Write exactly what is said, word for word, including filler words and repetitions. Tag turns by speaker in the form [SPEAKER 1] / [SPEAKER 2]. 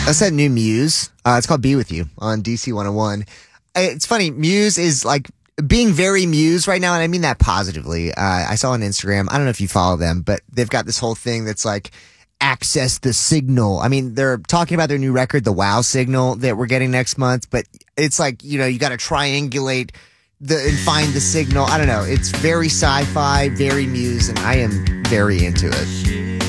[SPEAKER 1] That's that new Muse. Uh, it's called Be With You on D C one oh one. It's funny. Muse is like being very Muse right now, and I mean that positively. Uh, I saw on Instagram, I don't know if you follow them, but they've got this whole thing that's like, access the signal. I mean, they're talking about their new record, the Wow Signal, that we're getting next month, but it's like, you know, you got to triangulate the and find the signal. I don't know. It's very sci-fi, very Muse, and I am very into it.